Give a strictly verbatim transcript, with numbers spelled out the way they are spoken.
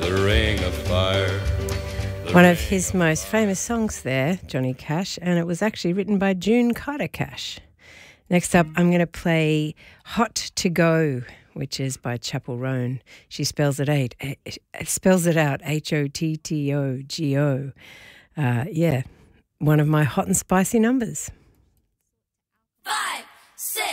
the ring of fire. One of his most famous songs there, Johnny Cash, and it was actually written by June Carter Cash. Next up, I'm going to play Hot to Go, which is by Chapel Roan. She spells it eight, spells it out, H O T T O G O. Uh, yeah, one of my hot and spicy numbers.